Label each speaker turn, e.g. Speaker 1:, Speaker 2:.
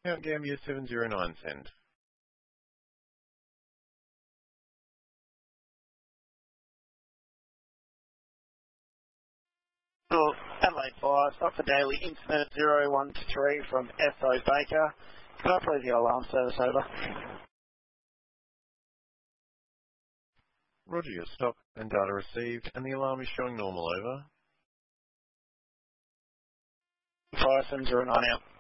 Speaker 1: Count Gambia 709 send.
Speaker 2: Well, Adelaide Fire, stop for daily internet 013 from S.O. Baker. Can I please your alarm service over?
Speaker 1: Roger your stop and data received, and the alarm is showing normal over.
Speaker 2: Fire 709 out.